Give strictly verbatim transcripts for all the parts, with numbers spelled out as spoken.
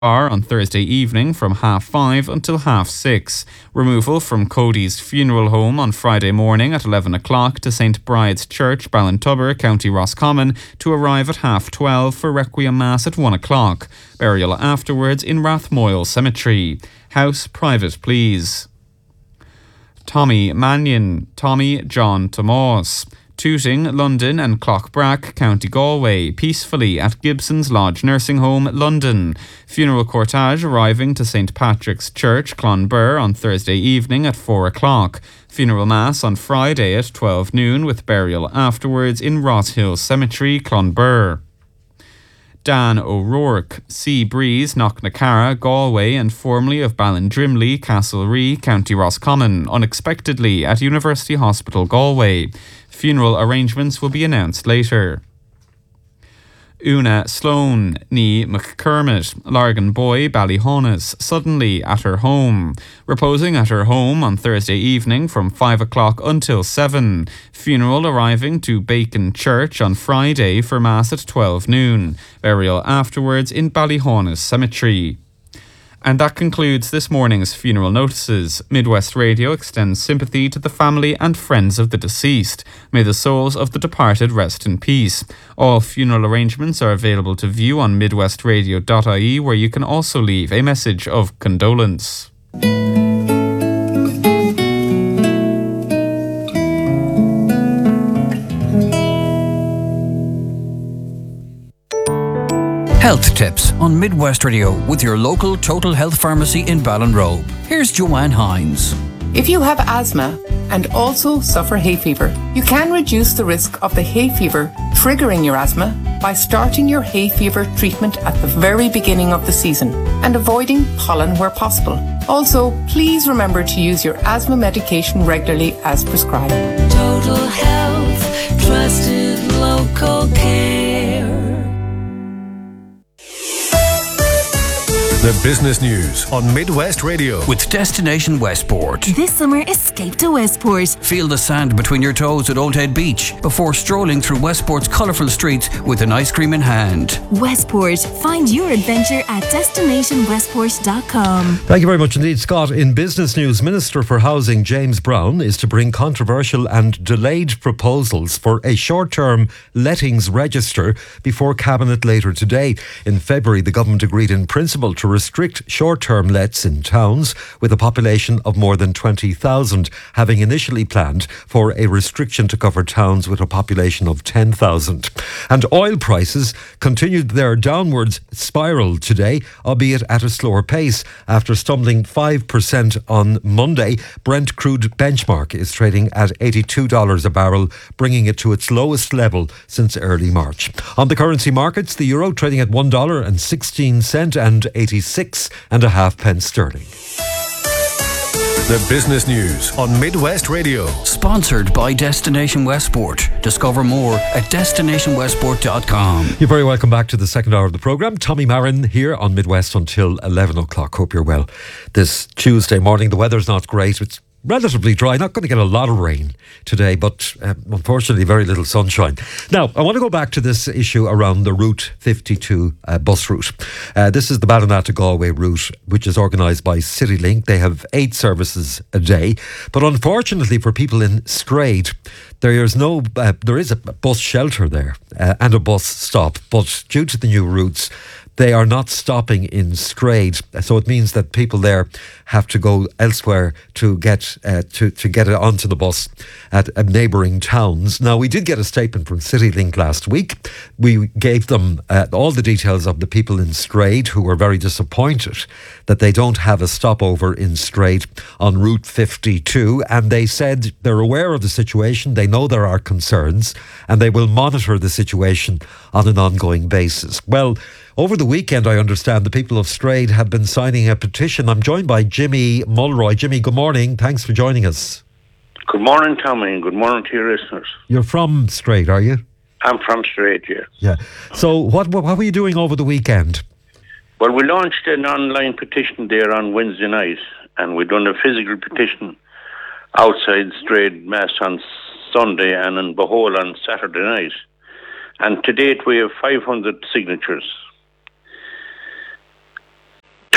Bar on Thursday evening from half five until half six. Removal from Cody's funeral home on Friday morning at eleven o'clock to Saint Bride's Church, Ballintubber, County Roscommon, to arrive at half twelve for Requiem Mass at one o'clock. Burial afterwards in Rathmoyle Cemetery. House private, please. Tommy Mannion, Tommy John Tomas. Tooting, London and Clockbrack, County Galway, peacefully at Gibson's Lodge Nursing Home, London. Funeral cortege arriving to Saint Patrick's Church, Clonbur on Thursday evening at four o'clock. Funeral Mass on Friday at twelve noon with burial afterwards in Rosshill Cemetery, Clonbur. Dan O'Rourke, Sea Breeze, Knocknacarra, Galway and formerly of Ballindrimley, Castlerea, County Roscommon, unexpectedly at University Hospital, Galway. Funeral arrangements will be announced later. Una Sloan, ní McCormick, Largan Boy, Ballyhonus, suddenly at her home. Reposing at her home on Thursday evening from five o'clock until seven. Funeral arriving to Bacon Church on Friday for Mass at twelve noon. Burial afterwards in Ballyhonus Cemetery. And that concludes this morning's funeral notices. Midwest Radio extends sympathy to the family and friends of the deceased. May the souls of the departed rest in peace. All funeral arrangements are available to view on midwest radio dot I E, where you can also leave a message of condolence. Health tips on Midwest Radio with your local Total Health Pharmacy in Ballinrobe. Here's Joanne Hines. If you have asthma and also suffer hay fever, you can reduce the risk of the hay fever triggering your asthma by starting your hay fever treatment at the very beginning of the season and avoiding pollen where possible. Also, please remember to use your asthma medication regularly as prescribed. Total Health, trusted local care. The business news on Midwest Radio with Destination Westport. This summer, escape to Westport. Feel the sand between your toes at Old Head Beach before strolling through Westport's colourful streets with an ice cream in hand. Westport. Find your adventure at destination westport dot com. Thank you very much indeed, Scott. In business news, Minister for Housing James Brown is to bring controversial and delayed proposals for a short-term lettings register before Cabinet later today. In February, the government agreed in principle to restrict short-term lets in towns with a population of more than twenty thousand, having initially planned for a restriction to cover towns with a population of ten thousand. And oil prices continued their downwards spiral today, albeit at a slower pace. After stumbling five percent on Monday, Brent crude benchmark is trading at eighty-two dollars a barrel, bringing it to its lowest level since early March. On the currency markets, the euro trading at one dollar and sixteen cents and eighty-six and a half pence sterling. The business news on Midwest Radio. Sponsored by Destination Westport. Discover more at destination westport dot com. You're very welcome back to the second hour of the programme. Tommy Marin here on Midwest until eleven o'clock. Hope you're well this Tuesday morning. The weather's not great. It's relatively dry, not going to get a lot of rain today, but uh, unfortunately very little sunshine. Now, I want to go back to this issue around the Route fifty-two uh, bus route. Uh, this is the Ballina to Galway route, which is organised by CityLink. They have eight services a day, but unfortunately for people in Strade, there is no, uh, there is a bus shelter there uh, and a bus stop, but due to the new routes, they are not stopping in Strade, so it means that people there have to go elsewhere to get uh, to to get onto the bus at uh, neighbouring towns. Now, we did get a statement from CityLink last week. We gave them uh, all the details of the people in Strade who were very disappointed that they don't have a stopover in Strade on Route fifty-two, and they said they're aware of the situation, they know there are concerns, and they will monitor the situation on an ongoing basis. Well, over the weekend, I understand the people of Strade have been signing a petition. I'm joined by Jimmy Mulroy. Jimmy, good morning. Thanks for joining us. Good morning, Tommy, and good morning to your listeners. You're from Strade, are you? I'm from Strade, yeah. Yeah. So what, what what were you doing over the weekend? Well, we launched an online petition there on Wednesday night, and we done a physical petition outside Strade Mass on Sunday and in Bohol on Saturday night. And to date, we have five hundred signatures.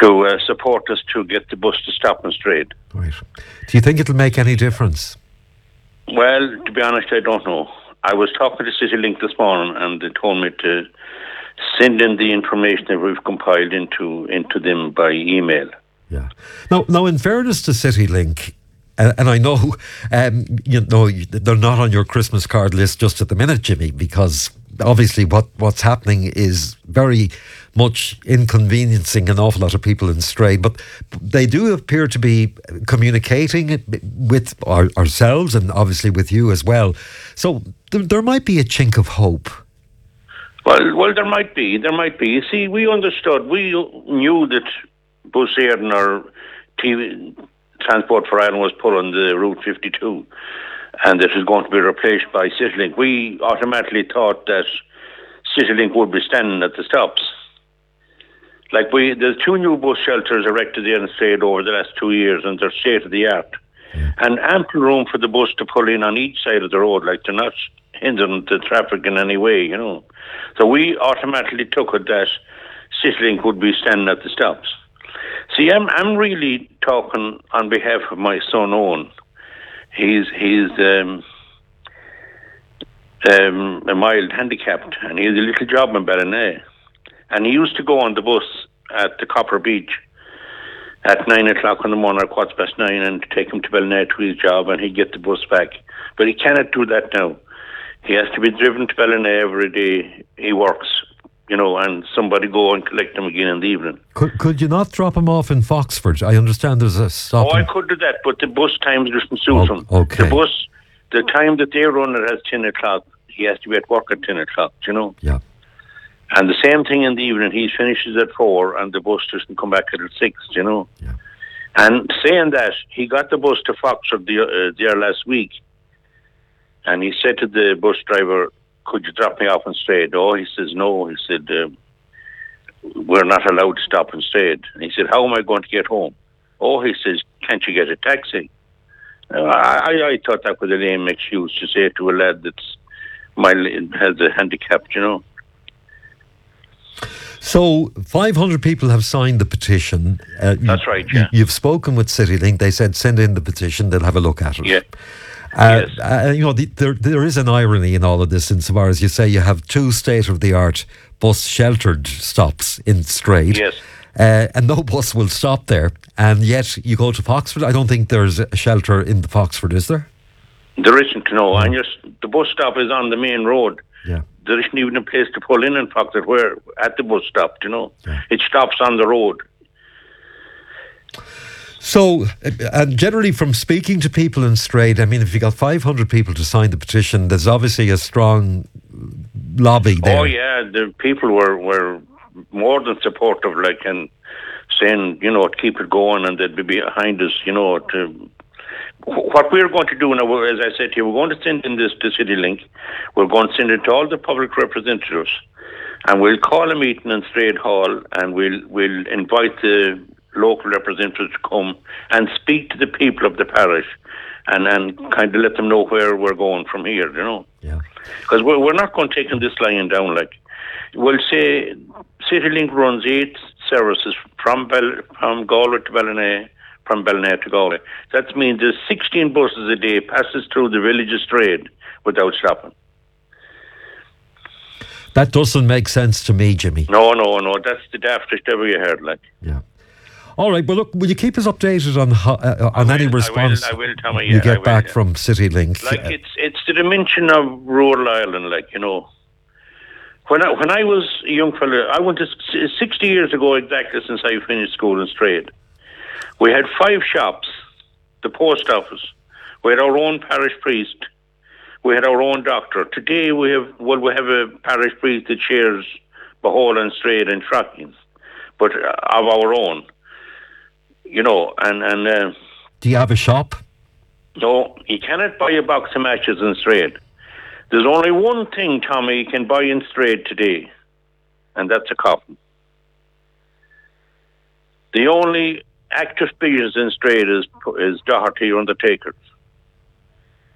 to uh, support us to get the bus to stop in Strayed. Right. Do you think it'll make any difference? Well, to be honest, I don't know. I was talking to CityLink this morning, and they told me to send in the information that we've compiled into into them by email. Yeah. Now, now, in fairness to CityLink, uh, and I know, um, you know, they're not on your Christmas card list just at the minute, Jimmy, because obviously what, what's happening is very much inconveniencing an awful lot of people in Stray, but they do appear to be communicating with our, ourselves and obviously with you as well. So there, there might be a chink of hope. Well, well, there might be. There might be. You see, we understood. We knew that Bus Éireann or T V, Transport for Ireland was put on the Route fifty-two, and that was going to be replaced by CityLink. We automatically thought that CityLink would be standing at the stops. Like we, there's two new bus shelters erected there in Strayed over the last two years, and they're state of the art, and ample room for the bus to pull in on each side of the road. Like they're not hindering the traffic in any way, you know. So we automatically took it that CityLink would be standing at the stops. See, I'm I'm really talking on behalf of my son Owen. He's he's um, um, a mild handicapped, and he has a little job in Ballina. And he used to go on the bus at the Copper Beach at nine o'clock in the morning or quarter past nine, and take him to Ballina to his job, and he'd get the bus back. But he cannot do that now. He has to be driven to Ballina every day he works, you know, and somebody go and collect him again in the evening. Could could you not drop him off in Foxford? I understand there's a stop. Oh, I could do that, but the bus times doesn't suit oh, him. Okay. The bus, the time that they run it has ten o'clock. He has to be at work at ten o'clock, you know. Yeah. And the same thing in the evening. He finishes at four, and the bus doesn't come back until six, you know. Yeah. And saying that, he got the bus to Foxford the, uh, there last week, and he said to the bus driver, "Could you drop me off in Strayed?" Oh, he says, "No." He said, uh, "We're not allowed to stop in Strayed." And he said, "How am I going to get home?" Oh, he says, "Can't you get a taxi?" Uh, I, I thought that was a lame excuse to say to a lad that's mild, has a handicap, you know. So five hundred people have signed the petition. Uh, That's you, right, yeah. You've spoken with CityLink. They said send in the petition. They'll have a look at it. Yeah. Uh, yes. uh, you know, the, there there is an irony in all of this insofar as you say you have two state-of-the-art bus sheltered stops in Strayed. Yes. Uh, and no bus will stop there. And yet you go to Foxford. I don't think there's a shelter in the Foxford, is there? There isn't, no. And just, the bus stop is on the main road. Yeah. There isn't even a place to pull in in Foxford where at the bus stop, you know. Yeah. It stops on the road. So, uh, and generally from speaking to people in Strayed, I mean, if you got five hundred people to sign the petition, there's obviously a strong lobby there. Oh, yeah, the people were, were more than supportive, like, and saying, you know, to keep it going, and they'd be behind us, you know, to... What we're going to do now, as I said to you, we're going to send in this to CityLink. We're going to send it to all the public representatives, and we'll call a meeting in Strayed Hall, and we'll we'll invite the local representatives to come and speak to the people of the parish, and and kind of let them know where we're going from here, you know. Yeah. Because we're we're not going to take this lying down. Like, we'll say CityLink runs eight services from Bell, from Galway to Ballina, from Ballina to Galway. That means there's sixteen buses a day passes through the village of Strayed without stopping. That doesn't make sense to me, Jimmy. No, no, no. That's the daftest ever you heard, like. Yeah. All right. Well, look, will you keep us updated on ho- uh, on I any will, response I will, I will, Tommy, you yeah, get I will, back yeah. from CityLink? Like, it's it's the dimension of rural Ireland, like, you know. When I, when I was a young fella, I went to sixty years ago exactly since I finished school in Strayed. We had five shops, the post office. We had our own parish priest. We had our own doctor. Today we have, well, we have a parish priest that shares Bohol and Strayed and Trockins, but uh, of our own, you know, and, and uh, Do you have a shop? no, you cannot buy a box of matches in Strayed. There's only one thing, Tommy, you can buy in Strayed today, and that's a coffin. The only active business in Strayed is, is Doherty Undertakers.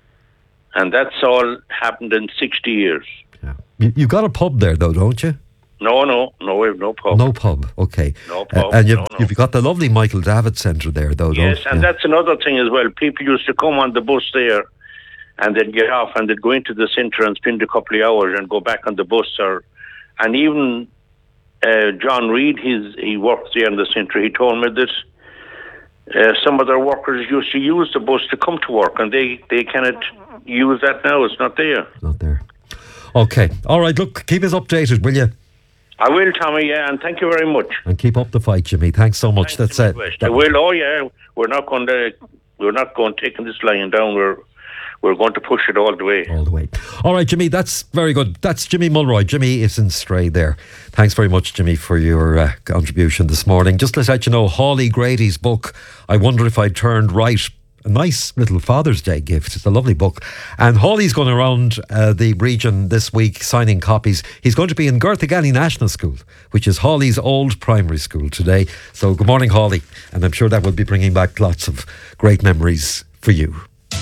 And that's all happened in sixty years. Yeah. You, you've got a pub there, though, don't you? No, no, no, we have no pub. No pub, okay. No pub, Uh, and you've, no, no. you've got the lovely Michael Davitt Centre there, though, Yes, don't and you? that's another thing as well. People used to come on the bus there and they'd get off and they'd go into the centre and spend a couple of hours and go back on the bus. Or, and even uh, John Reid, he's, he works there in the centre, he told me that uh, some of their workers used to use the bus to come to work, and they, they cannot use that now. It's not there. Not there. Okay. All right, look, keep us updated, will you? I will, Tommy, yeah, and thank you very much. And keep up the fight, Jimmy. Thanks so much. Thanks, That's it. Midwest. I will, oh yeah, we're not going to, we're not going to take this lying down. We're, we're going to push it all the way. All the way. All right, Jimmy, that's very good. That's Jimmy Mulroy. Jimmy isn't stray there. Thanks very much, Jimmy, for your uh, contribution this morning. Just to let you know, Hawley Grady's book, I Wonder If I Turned Right. A nice little Father's Day gift. It's a lovely book. And Hawley's going around uh, the region this week signing copies. He's going to be in Garthagally National School, which is Hawley's old primary school today. So good morning, Hawley. And I'm sure that will be bringing back lots of great memories for you.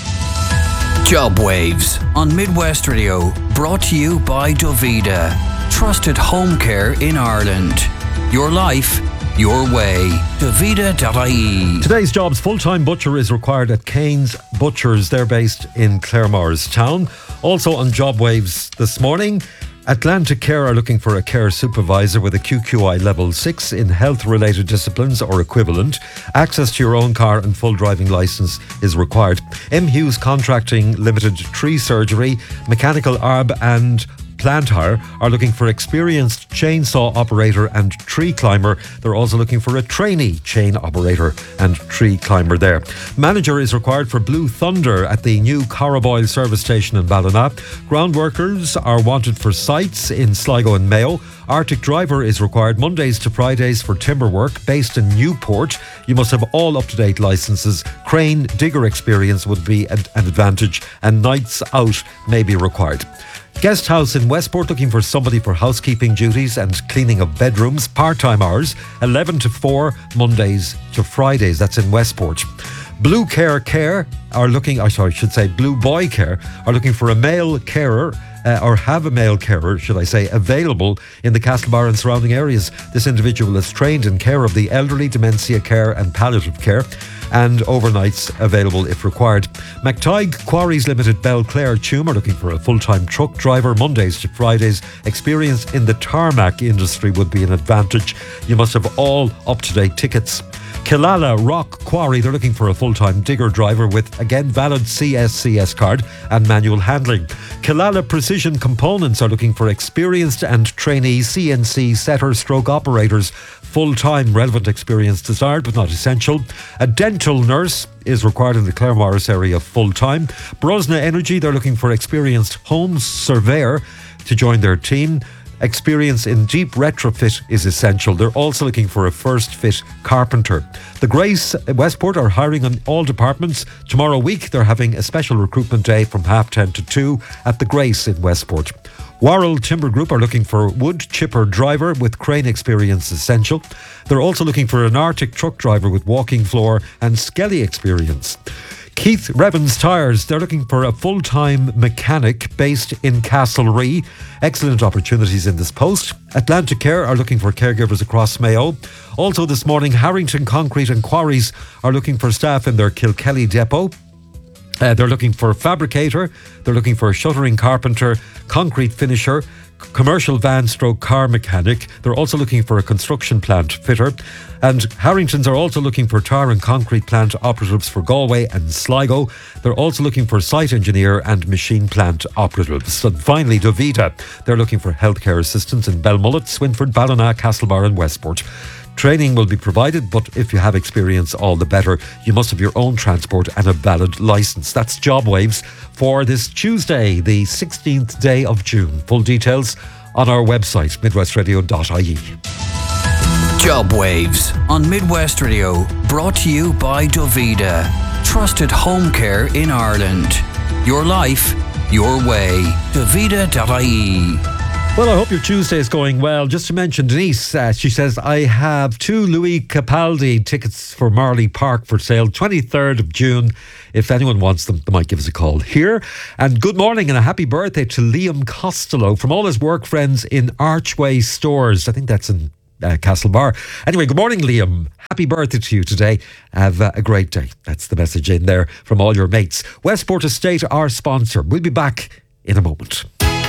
Job Waves on Midwest Radio, brought to you by Dovida, trusted home care in Ireland. Your life, your way. Dovida dot I E. Today's jobs, full-time butcher is required at Kane's Butchers. They're based in Claremorstown. Also on Job Waves this morning, Atlantic Care are looking for a care supervisor with a Q Q I level six in health-related disciplines or equivalent. Access to your own car and full driving licence is required. M. Hughes Contracting Limited Tree Surgery, Mechanical Arb and Plant Hire are looking for experienced chainsaw operator and tree climber. They're also looking for a trainee chain operator and tree climber there. Manager is required for Blue Thunder at the new Carraboyle service station in Ballina. Ground workers are wanted for sites in Sligo and Mayo. Arctic driver is required Mondays to Fridays for timber work based in Newport. You must have all up-to-date licences. Crane digger experience would be an advantage, and nights out may be required. Guest house in Westport looking for somebody for housekeeping duties and cleaning of bedrooms. Part-time hours, eleven to four, Mondays to Fridays. That's in Westport. Blue Care Care are looking, I sorry, I should say Blue Boy Care are looking for a male carer, uh, or have a male carer, should I say, available in the Castlebar and surrounding areas. This individual is trained in care of the elderly, dementia care and palliative care, and overnights available if required. McTighe Quarries Limited, Belclare, Tuam are looking for a full-time truck driver Mondays to Fridays. Experience in the tarmac industry would be an advantage. You must have all up-to-date tickets. Killala Rock Quarry, they're looking for a full-time digger driver with, again, valid C S C S card and manual handling. Killala Precision Components are looking for experienced and trainee C N C setter stroke operators. Full-time relevant experience desired but not essential. A dental nurse is required in the Claremorris area full-time. Brosna Energy, they're looking for experienced home surveyor to join their team. Experience in deep retrofit is essential. They're also looking for a first fit carpenter. The Grace Westport are hiring on all departments. Tomorrow week they're having a special recruitment day from half ten to two at the Grace in Westport. Warrell Timber Group are looking for wood chipper driver with crane experience essential. They're also looking for an Arctic truck driver with walking floor and skelly experience. Keith Revens Tyres, they're looking for a full-time mechanic based in Castlerea. Excellent opportunities in this post. Atlantic Care are looking for caregivers across Mayo. Also this morning, Harrington Concrete and Quarries are looking for staff in their Kilkelly depot. Uh, they're looking for a fabricator, they're looking for a shuttering carpenter, concrete finisher, commercial van stroke car mechanic. They're also looking for a construction plant fitter. And Harringtons are also looking for tar and concrete plant operatives for Galway and Sligo. They're also looking for site engineer and machine plant operatives. And finally, Dovida, they're looking for healthcare assistants in Belmullet, Swinford, Ballina, Castlebar and Westport. Training will be provided, but if you have experience, all the better. You must have your own transport and a valid licence. That's Job Waves for this Tuesday, the sixteenth day of June. Full details on our website, midwest radio dot I E. Job Waves on Midwest Radio, brought to you by Dovida, trusted home care in Ireland. Your life, your way. Dovida dot I E. Well, I hope your Tuesday is going well. Just to mention, Denise, uh, she says, I have two Louis Capaldi tickets for Marley Park for sale, twenty-third of June. If anyone wants them, they might give us a call here. And good morning and a happy birthday to Liam Costello from all his work friends in Archway Stores. I think that's in uh, Castlebar. Anyway, good morning, Liam. Happy birthday to you today. Have uh, a great day. That's the message in there from all your mates. Westport Estate, our sponsor. We'll be back in a moment.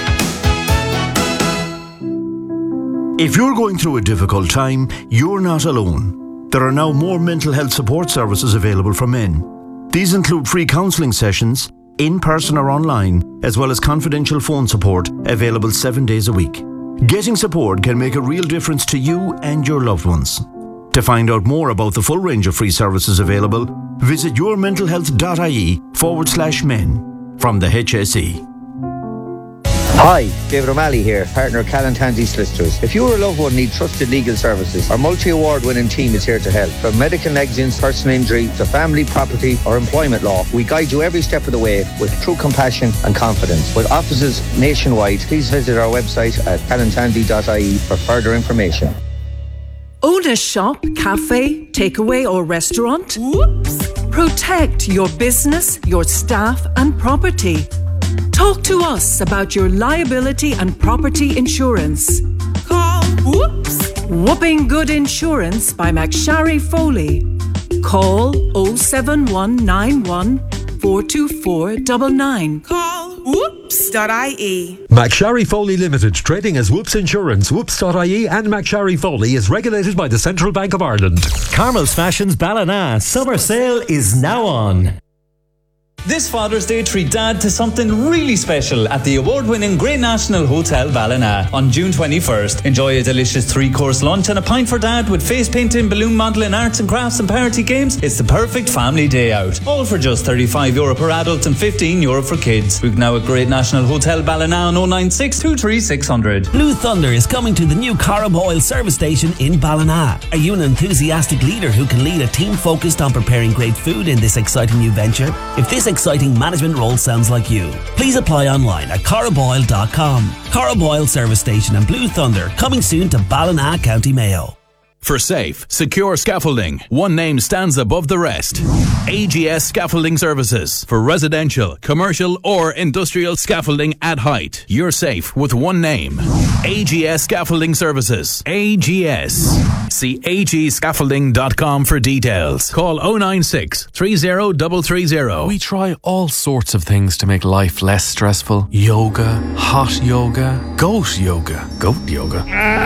If you're going through a difficult time, you're not alone. There are now more mental health support services available for men. These include free counselling sessions, in person or online, as well as confidential phone support available seven days a week. Getting support can make a real difference to you and your loved ones. To find out more about the full range of free services available, visit yourmentalhealth.ie forward slash men from the H S E. Hi, David O'Malley here, partner of Callan Tansey Solicitors. If you or a loved one need trusted legal services, our multi-award winning team is here to help. From medical negligence, personal injury, to family, property or employment law, we guide you every step of the way with true compassion and confidence. With offices nationwide, please visit our website at callan tansey dot I E for further information. Own a shop, cafe, takeaway or restaurant? Whoops! Protect your business, your staff and property. Talk to us about your liability and property insurance. Call Whoops! Whooping Good Insurance by McSharry Foley. Call oh seven one nine one, four two four nine nine. Call whoops dot I E. McSharry Foley Limited, trading as Whoops Insurance, whoops dot I E and McSharry Foley is regulated by the Central Bank of Ireland. Carmel's Fashions Ballina summer sale is now on. This Father's Day, treat Dad to something really special at the award-winning Great National Hotel Ballina on June twenty-first. Enjoy a delicious three-course lunch and a pint for Dad with face painting, balloon modelling, arts and crafts and party games. It's the perfect family day out. All for just thirty-five euro per adult and fifteen euro for kids. Book now at Great National Hotel Ballina on oh nine six, two three six zero zero. Blue Thunder is coming to the new Carib Oil service station in Ballina. Are you an enthusiastic leader who can lead a team focused on preparing great food in this exciting new venture? If this exciting management role sounds like you, please apply online at carib oil dot com. Carib Oil Service Station and Blue Thunder coming soon to Ballina, County Mayo. For safe, secure scaffolding, one name stands above the rest. A G S Scaffolding Services. For residential, commercial or industrial scaffolding at height. You're safe with one name. A G S Scaffolding Services. A G S. See a g scaffolding dot com for details. Call oh nine six, three zero three three zero. We try all sorts of things to make life less stressful. Yoga, hot yoga, goat yoga, goat yoga.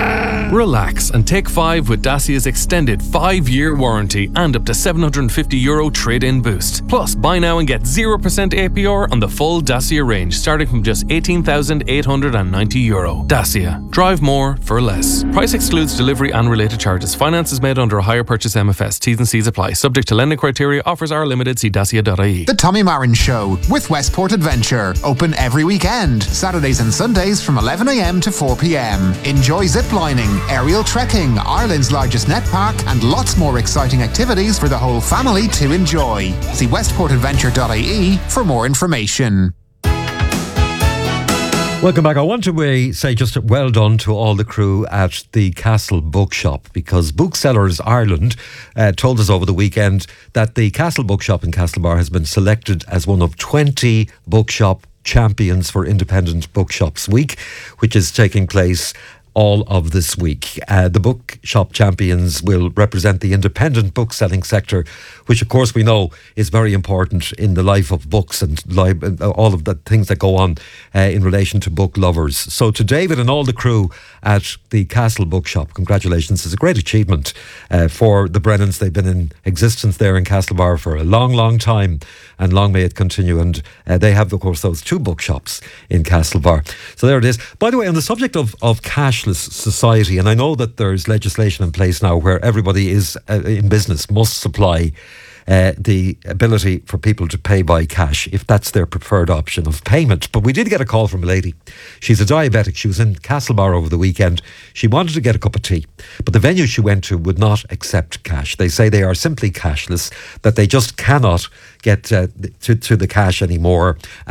Relax and take five with Dacia's extended five-year warranty and up to seven hundred fifty euro trade-in boost. Plus, buy now and get zero percent A P R on the full Dacia range starting from just eighteen thousand eight hundred ninety euro. Dacia. Drive more for less. Price excludes delivery and related charges. Finance is made under a hire purchase M F S. T's and C's apply. Subject to lending criteria. Offers are limited. See dacia dot I E. The Tommy Marin Show with Westport Adventure. Open every weekend. Saturdays and Sundays from eleven a m to four p m. Enjoy ziplining, aerial trekking, Ireland's largest net park, and lots more exciting activities for the whole family to enjoy. See westport adventure dot I E for more information. Welcome back. I want to uh, say just well done to all the crew at the Castle Bookshop, because Booksellers Ireland uh, told us over the weekend that the Castle Bookshop in Castlebar has been selected as one of twenty bookshop champions for Independent Bookshops Week, which is taking place all of this week. Uh, the bookshop champions will represent the independent book selling sector, which of course we know is very important in the life of books and li- all of the things that go on uh, in relation to book lovers. So to David and all the crew at the Castle Bookshop, congratulations. It's a great achievement uh, for the Brennans. They've been in existence there in Castlebar for a long, long time, and long may it continue. And uh, they have, of course, those two bookshops in Castlebar. So there it is. By the way, on the subject of, of cash society, and I know that there's legislation in place now where everybody is uh, in business must supply uh, the ability for people to pay by cash if that's their preferred option of payment. But we did get a call from a lady. She's a diabetic. She was in Castlebar over the weekend. She wanted to get a cup of tea, but the venue she went to would not accept cash. They say they are simply cashless, that they just cannot get uh, to, to the cash anymore, and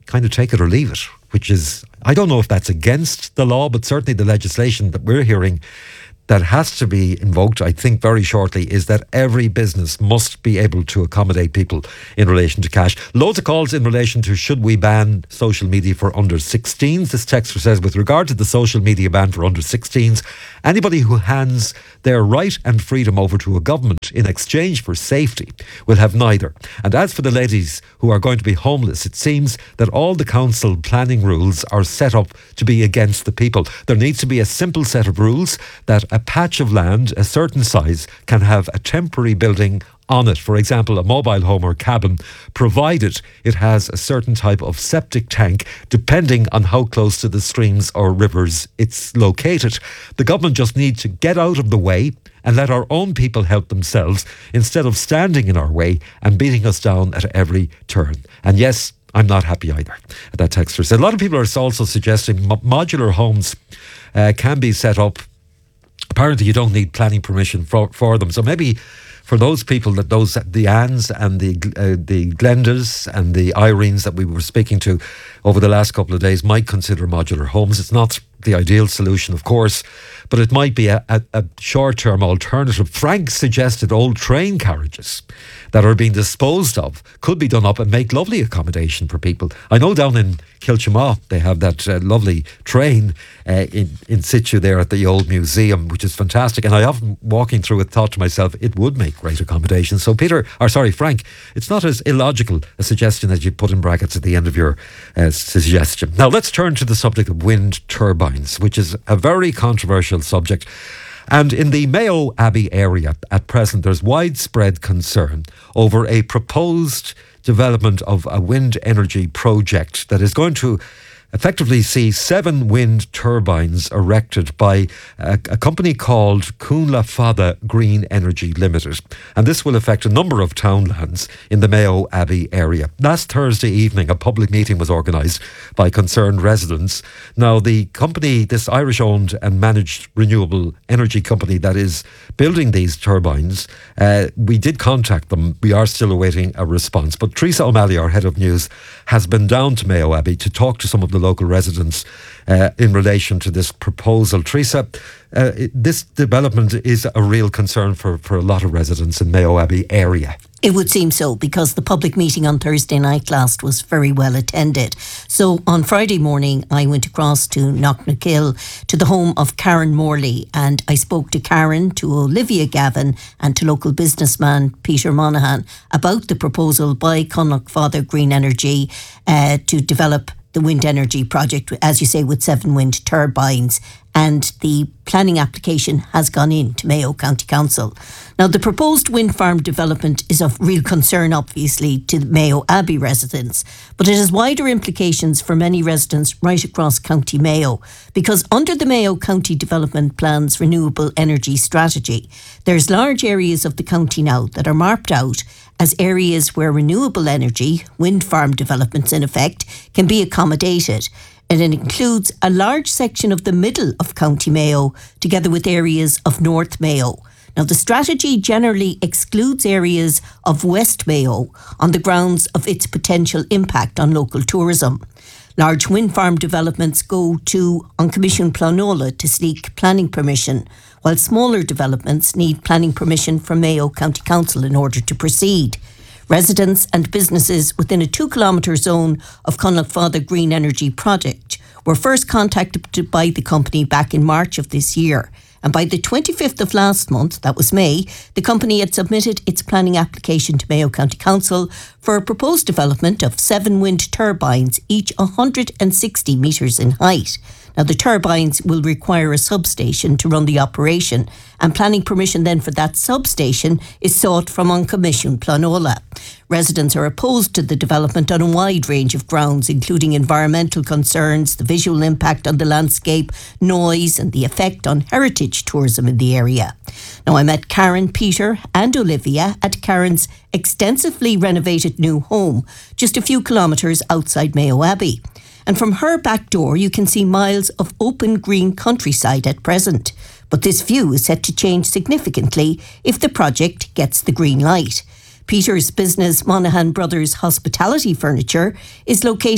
kind of take it or leave it, which is, I don't know if that's against the law, but certainly the legislation that we're hearing that has to be invoked, I think, very shortly, is that every business must be able to accommodate people in relation to cash. Loads of calls in relation to should we ban social media for under sixteens. This texter says, with regard to the social media ban for under sixteens, anybody who hands their right and freedom over to a government in exchange for safety will have neither. And as for the ladies who are going to be homeless, it seems that all the council planning rules are set up to be against the people. There needs to be a simple set of rules that a patch of land, a certain size, can have a temporary building on it. For example, a mobile home or cabin, provided it has a certain type of septic tank, depending on how close to the streams or rivers it's located. The government just needs to get out of the way and let our own people help themselves, instead of standing in our way and beating us down at every turn. And yes, I'm not happy either. That texter said. A lot of people are also suggesting mo- modular homes uh, can be set up. Apparently you don't need planning permission for, for them. So maybe for those people, that those the Anns and the uh, the Glendas and the Irenes that we were speaking to over the last couple of days might consider modular homes. It's not the ideal solution, of course, but it might be a, a, a short-term alternative. Frank suggested old train carriages that are being disposed of could be done up and make lovely accommodation for people. I know down in Kilchamaw they have that uh, lovely train uh, in, in situ there at the old museum, which is fantastic. And I often, walking through it, thought to myself, it would make great accommodation. So Peter, or sorry, Frank, it's not as illogical a suggestion as you put in brackets at the end of your uh, suggestion. Now let's turn to the subject of wind turbines, which is a very controversial subject. And in the Mayo Abbey area at present, there's widespread concern over a proposed development of a wind energy project that is going to effectively see seven wind turbines erected by a, a company called Cúnla Fada Green Energy Limited. And this will affect a number of townlands in the Mayo Abbey area. Last Thursday evening, a public meeting was organised by concerned residents. Now, the company, this Irish-owned and managed renewable energy company that is building these turbines, uh, we did contact them. We are still awaiting a response. But Teresa O'Malley, our head of news, has been down to Mayo Abbey to talk to some of the local residents uh, in relation to this proposal. Teresa, uh, this development is a real concern for, for a lot of residents in Mayo Abbey area. It would seem so, because the public meeting on Thursday night last was very well attended. So on Friday morning, I went across to Knocknakill, to the home of Karen Morley, and I spoke to Karen, to Olivia Gavin, and to local businessman Peter Monaghan about the proposal by Cúnla Fada Green Energy uh, to develop the wind energy project, as you say, with seven wind turbines. And the planning application has gone in to Mayo County Council. Now, the proposed wind farm development is of real concern, obviously, to Mayo Abbey residents, but it has wider implications for many residents right across County Mayo, because under the Mayo County Development Plan's renewable energy strategy, there's large areas of the county now that are marked out as areas where renewable energy, wind farm developments in effect, can be accommodated. And it includes a large section of the middle of County Mayo, together with areas of North Mayo. Now, the strategy generally excludes areas of West Mayo on the grounds of its potential impact on local tourism. Large wind farm developments go to An Comisiún Pleanála to seek planning permission, while smaller developments need planning permission from Mayo County Council in order to proceed. Residents and businesses within a two kilometre zone of Cúnla Fada Green Energy project were first contacted by the company back in March of this year. And by the twenty-fifth of last month, that was May, the company had submitted its planning application to Mayo County Council for a proposed development of seven wind turbines, each one hundred sixty metres in height. Now, the turbines will require a substation to run the operation, and planning permission then for that substation is sought from An Comisiún Pleanála. Residents are opposed to the development on a wide range of grounds, including environmental concerns, the visual impact on the landscape, noise, and the effect on heritage tourism in the area. Now, I met Karen, Peter, and Olivia at Karen's extensively renovated new home, just a few kilometres outside Mayo Abbey. And from her back door, you can see miles of open green countryside at present. But this view is set to change significantly if the project gets the green light. Peter's business, Monaghan Brothers Hospitality Furniture, is located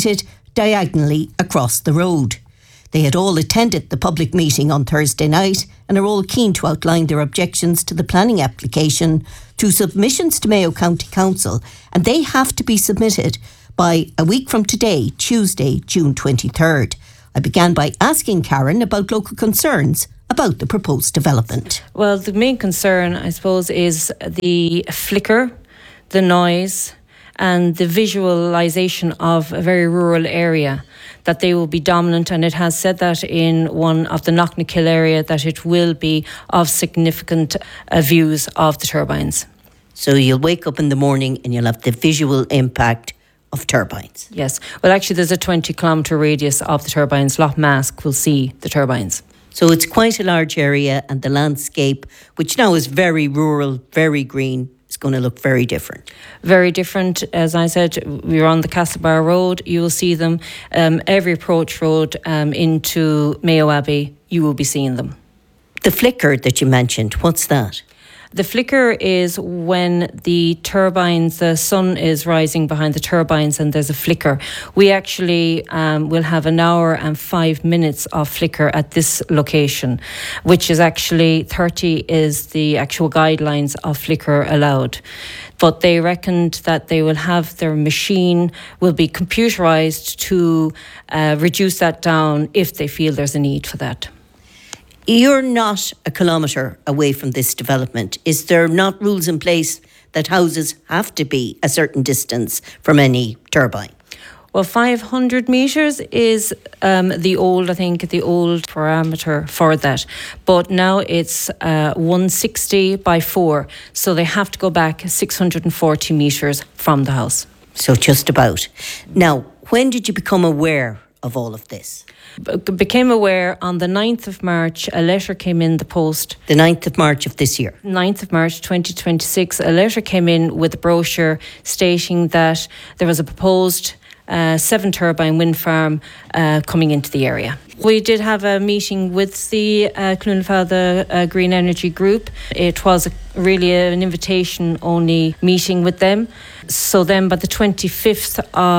diagonally across the road. They had all attended the public meeting on Thursday night and are all keen to outline their objections to the planning application through submissions to Mayo County Council, and they have to be submitted by a week from today, Tuesday, June twenty-third. I began by asking Karen about local concerns about the proposed development. Well, the main concern, I suppose, is the flicker, the noise, and the visualisation of a very rural area, that they will be dominant, and it has said that in one of the Knocknakill area that it will be of significant uh, views of the turbines. So you'll wake up in the morning and you'll have the visual impact of turbines. Yes. Well, actually, there's a twenty kilometre radius of the turbines. Loch Mask will see the turbines. So it's quite a large area, and the landscape, which now is very rural, very green, is going to look very different. Very different. As I said, we're on the Castlebar Road. You will see them. Um, every approach road um, into Mayo Abbey, you will be seeing them. The flicker that you mentioned, what's that? The flicker is when the turbines, the sun is rising behind the turbines and there's a flicker. We actually um, will have an hour and five minutes of flicker at this location, which is actually thirty is the actual guidelines of flicker allowed. But they reckoned that they will have their machine will be computerised to uh, reduce that down if they feel there's a need for that. You're not a kilometre away from this development. Is there not rules in place that houses have to be a certain distance from any turbine? Well, five hundred metres is um, the old, I think, the old parameter for that. But now it's uh, one sixty by four. So they have to go back six hundred forty metres from the house. So just about. Now, when did you become aware of all of this? Became aware on the ninth of March. A letter came in the post. The ninth of March of this year? ninth of March twenty twenty-six. A letter came in with a brochure stating that there was a proposed uh, seven turbine wind farm uh, coming into the area. We did have a meeting with the uh, Clonafada uh, Green Energy Group. It was a, really an invitation only meeting with them. So then by the twenty-fifth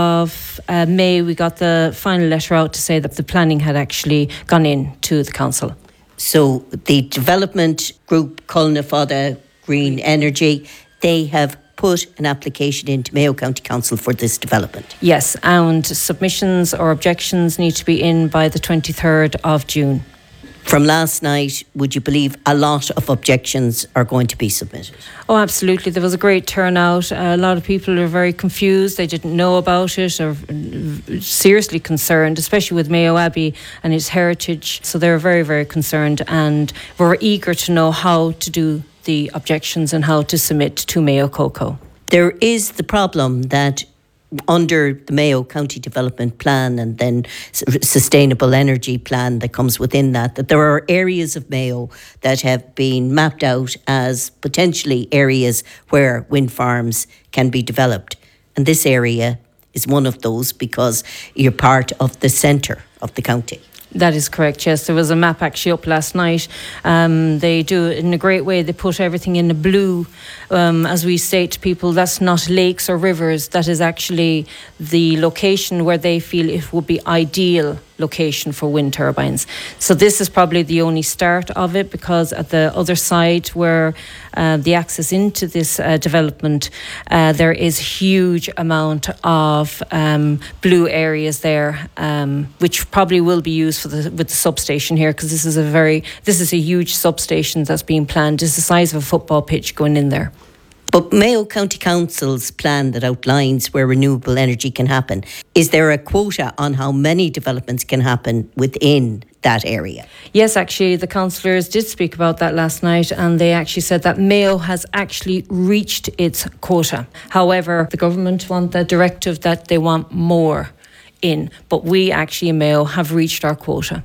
of uh, May, we got the final letter out to say that the planning had actually gone in to the council. So the development group, Clonafada Green Energy, they have put an application into Mayo County Council for this development. Yes, and submissions or objections need to be in by the twenty-third of June. From last night, would you believe a lot of objections are going to be submitted? Oh, absolutely. There was a great turnout. Uh, a lot of people are very confused. They didn't know about it or seriously concerned, especially with Mayo Abbey and its heritage. So they were very, very concerned and were eager to know how to do the objections and how to submit to Mayo Coco. There is the problem that under the Mayo County Development Plan and then Sustainable Energy Plan that comes within that, that there are areas of Mayo that have been mapped out as potentially areas where wind farms can be developed. And this area is one of those because you're part of the centre of the county. That is correct, yes. There was a map actually up last night. Um, they do it in a great way. They put everything in the blue. Um, as we say to people, that's not lakes or rivers. That is actually the location where they feel it would be ideal location for wind turbines. So this is probably the only start of it, because at the other side where uh, the access into this uh, development, uh, there is huge amount of um, blue areas there, um, which probably will be used for the with the substation here, because this is a very this is a huge substation that's being planned. It's the size of a football pitch going in there. But Mayo County Council's plan that outlines where renewable energy can happen, is there a quota on how many developments can happen within that area? Yes, actually, the councillors did speak about that last night, and they actually said that Mayo has actually reached its quota. However, the government want the directive that they want more in, but we actually in Mayo have reached our quota.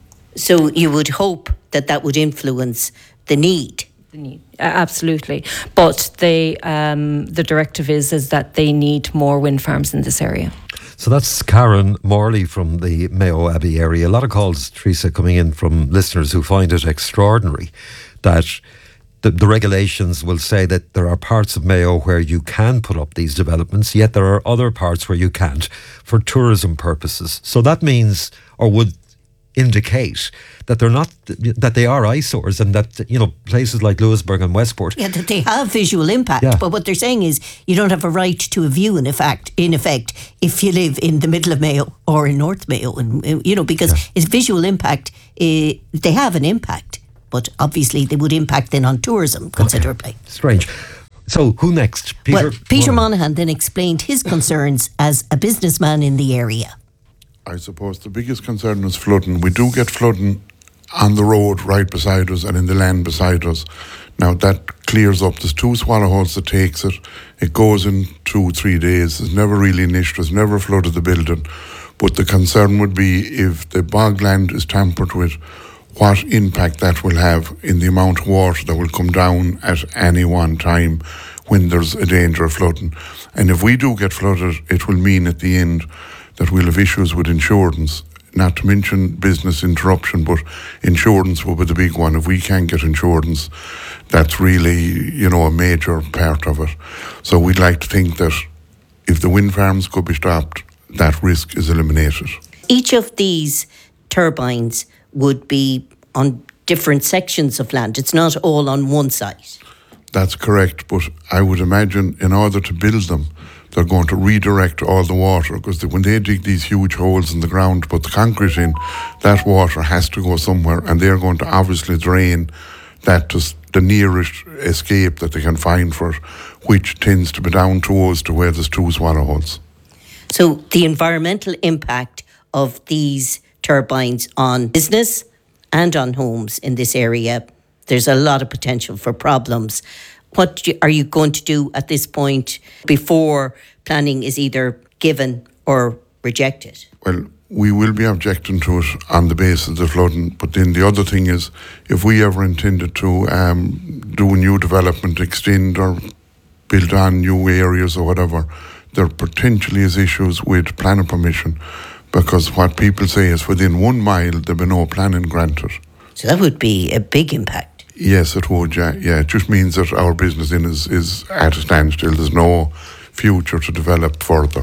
So you would hope that that would influence the need? The need. Absolutely, but they um, the directive is is that they need more wind farms in this area. So that's Karen Morley from the Mayo Abbey area. A lot of calls, Teresa, coming in from listeners who find it extraordinary that the, the regulations will say that there are parts of Mayo where you can put up these developments, yet there are other parts where you can't for tourism purposes. So that means, or would indicate, that they're not, that they are eyesores, and that, you know, places like Lewisburg and Westport. Yeah, that they have visual impact. Yeah. But what they're saying is you don't have a right to a view in effect, in effect, if you live in the middle of Mayo or in North Mayo, and you know, because yeah. it's visual impact. Uh, they have an impact, but obviously they would impact then on tourism considerably. Okay. Strange. So who next? Peter well, Peter Monaghan. Monaghan then explained his concerns as a businessman in the area. I suppose the biggest concern is flooding. We do get flooding on the road right beside us and in the land beside us. Now that clears up. There's two swallow holes that takes it. It goes in two, three days. It's never really an issue. It's never flooded the building. But the concern would be if the bogland is tampered with, what impact that will have in the amount of water that will come down at any one time when there's a danger of flooding. And if we do get flooded, it will mean at the end that we'll have issues with insurance, not to mention business interruption, but insurance will be the big one. If we can't get insurance, that's really, you know, a major part of it. So we'd like to think that if the wind farms could be stopped, that risk is eliminated. Each of these turbines would be on different sections of land. It's not all on one site. That's correct, but I would imagine in order to build them, they're going to redirect all the water, because when they dig these huge holes in the ground to put the concrete in, that water has to go somewhere, and they're going to obviously drain that to the nearest escape that they can find for it, which tends to be down towards to where there's two swallow holes. So the environmental impact of these turbines on business and on homes in this area, there's a lot of potential for problems. What are you going to do at this point before planning is either given or rejected? Well, we will be objecting to it on the basis of the flooding. But then the other thing is, if we ever intended to um, do a new development, extend or build on new areas or whatever, there potentially is issues with planning permission, because what people say is within one mile there'll be no planning granted. So that would be a big impact. Yes, it would, yeah. yeah. It just means that our business in is, is at a standstill. There's no future to develop further.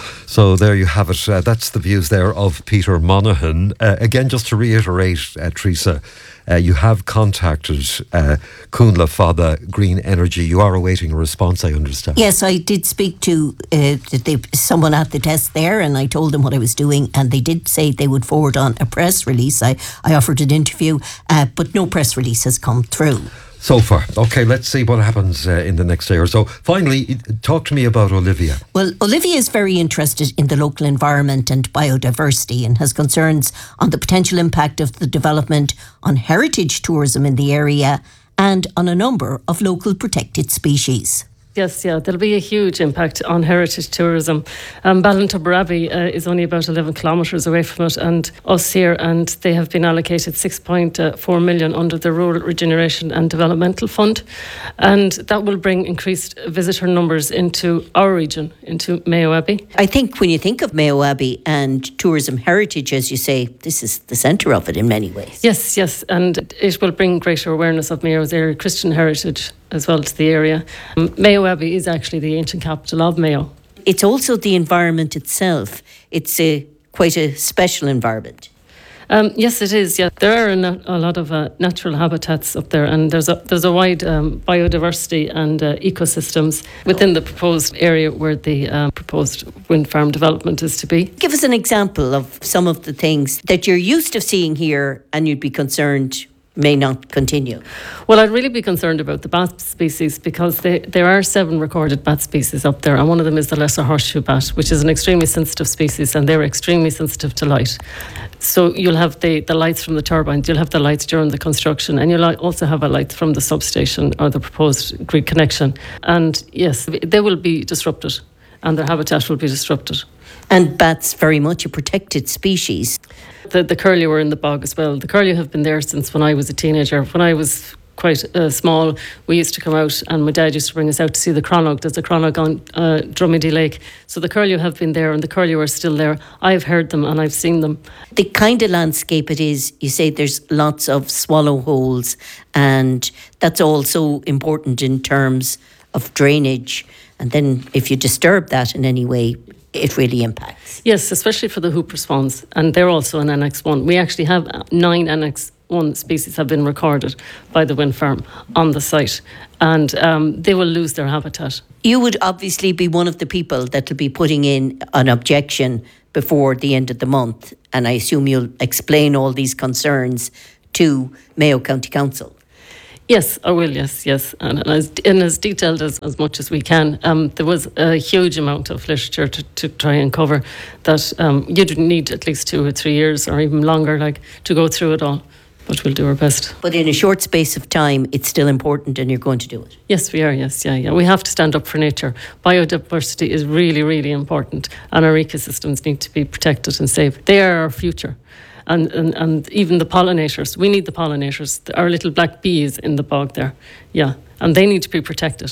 So there you have it. Uh, that's the views there of Peter Monaghan. Uh, again, just to reiterate, uh, Teresa, uh, you have contacted uh, Cúnla Fada Green Energy. You are awaiting a response, I understand. Yes, I did speak to uh, they, someone at the desk there, and I told them what I was doing, and they did say they would forward on a press release. I, I offered an interview, uh, but no press release has come through. So far. Okay, let's see what happens uh, in the next day or so. Finally, talk to me about Olivia. Well, Olivia is very interested in the local environment and biodiversity, and has concerns on the potential impact of the development on heritage tourism in the area and on a number of local protected species. Yes, yeah, there'll be a huge impact on heritage tourism. Um, Ballintubber Abbey uh, is only about eleven kilometres away from it, and us here, and they have been allocated six point four million under the Rural Regeneration and Developmental Fund, and that will bring increased visitor numbers into our region, into Mayo Abbey. I think when you think of Mayo Abbey and tourism heritage, as you say, this is the centre of it in many ways. Yes, yes, and it will bring greater awareness of Mayo's area Christian heritage as well to the area. Um, Mayo Abbey is actually the ancient capital of Mayo. It's also the environment itself. It's a quite a special environment. Um, yes, it is. Yeah, there are a, na- a lot of uh, natural habitats up there, and there's a there's a wide um, biodiversity and uh, ecosystems within the proposed area where the uh, proposed wind farm development is to be. Give us an example of some of the things that you're used to seeing here, and you'd be concerned may not continue. Well, I'd really be concerned about the bat species, because they, there are seven recorded bat species up there, and one of them is the lesser horseshoe bat, which is an extremely sensitive species, and they're extremely sensitive to light. So you'll have the, the lights from the turbines, you'll have the lights during the construction, and you'll also have a light from the substation or the proposed grid connection. And yes, they will be disrupted, and their habitat will be disrupted. And bats very much a protected species. The, the curlew are in the bog as well. The curlew have been there since when I was a teenager. When I was quite uh, small, we used to come out, and my dad used to bring us out to see the Cronach. There's a Cronach on uh, Drumedy Lake. So the curlew have been there, and the curlew are still there. I've heard them and I've seen them. The kind of landscape it is, you say there's lots of swallow holes, and that's also important in terms of drainage. And then if you disturb that in any way, it really impacts. Yes, especially for the Hooper swans, and they're also an Annex one. We actually have nine Annex one species have been recorded by the wind farm on the site, and um, they will lose their habitat. You would obviously be one of the people that will be putting in an objection before the end of the month, and I assume you'll explain all these concerns to Mayo County Council. Yes, I will, yes, yes. And, and, as, and as detailed as, as much as we can. Um, there was a huge amount of literature to, to try and cover that um, you'd need at least two or three years or even longer like to go through it all. But we'll do our best. But in a short space of time, it's still important and you're going to do it. Yes, we are, yes, yeah, yeah. We have to stand up for nature. Biodiversity is really, really important, and our ecosystems need to be protected and saved. They are our future. And, and and even the pollinators. We need the pollinators. Our little black bees in the bog there. Yeah. And they need to be protected.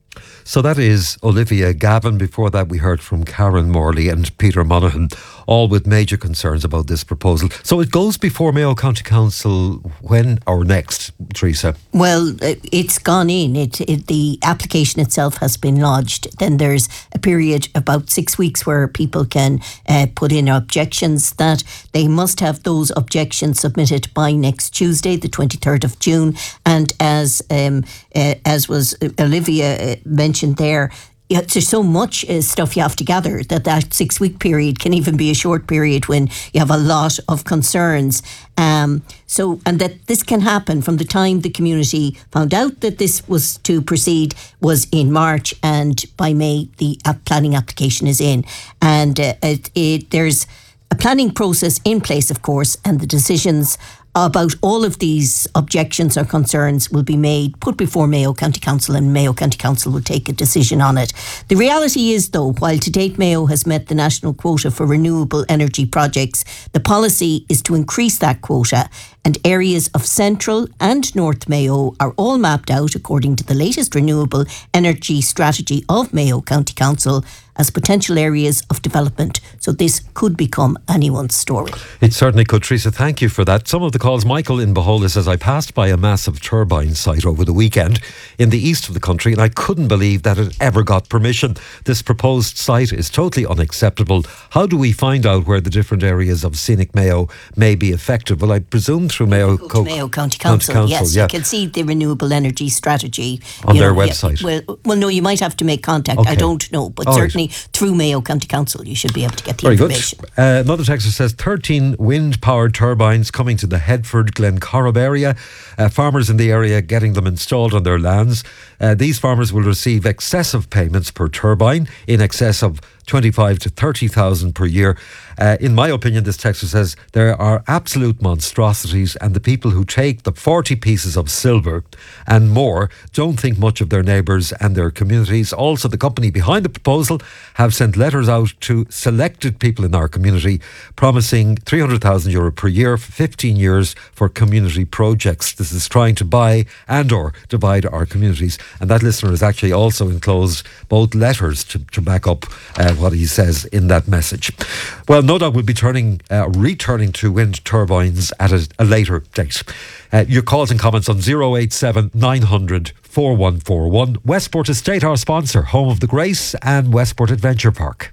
So that is Olivia Gavin. Before that, we heard from Karen Morley and Peter Monaghan, all with major concerns about this proposal. So it goes before Mayo County Council when or next, Teresa? Well, it's gone in. It, it the application itself has been lodged. Then there's a period about six weeks where people can uh, put in objections. That they must have those objections submitted by next Tuesday, the twenty-third of June. And as um, uh, as was Olivia uh, mentioned there, yeah, there's so much uh, stuff you have to gather that that six week period can even be a short period when you have a lot of concerns. Um, so, and that this can happen from the time the community found out that this was to proceed was in March, and by May the uh, planning application is in. And uh, it, it, there's a planning process in place, of course, and the decisions about all of these objections or concerns will be made, put before Mayo County Council, and Mayo County Council will take a decision on it. The reality is, though, while to date Mayo has met the national quota for renewable energy projects, the policy is to increase that quota, and areas of Central and North Mayo are all mapped out according to the latest renewable energy strategy of Mayo County Council as potential areas of development. So this could become anyone's story. It certainly could. Teresa, thank you for that. Some of the calls. Michael in Beholder says, I passed by a massive turbine site over the weekend in the east of the country, and I couldn't believe that it ever got permission. This proposed site is totally unacceptable. How do we find out where the different areas of scenic Mayo may be affected? Well, I presume through Mayo, Go to Co- Mayo County Council. County Council yes, yeah. you can see the renewable energy strategy on you their know, website. Yeah, well, well, no, you might have to make contact. Okay. I don't know, but All certainly through Mayo County Council, you should be able to get the Very information. good. Uh, another texter says thirteen wind-powered turbines coming to the Headford Glencorrib area. Uh, farmers in the area getting them installed on their lands. Uh, these farmers will receive excessive payments per turbine, in excess of twenty-five to thirty thousand per year. Uh, in my opinion, this texter says there are absolute monstrosities, and the people who take the forty pieces of silver and more don't think much of their neighbours and their communities. Also, the company behind the proposal have sent letters out to selected people in our community promising three hundred thousand euro per year for fifteen years for community projects. This is trying to buy and or divide our communities. And that listener has actually also enclosed both letters to, to back up uh, what he says in that message. Well, no doubt we'll be turning, uh, returning to wind turbines at a, a later date. Uh, your calls and comments on zero eight seven nine hundred four one four one. Westport Estate, our sponsor, home of the Grace and Westport Adventure Park.